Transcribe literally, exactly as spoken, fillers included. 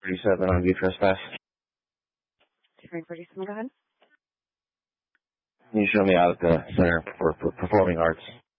thirty-seven on view trespass. three forty-seven, go ahead. Can you show me out at the Center for, for Performing Arts?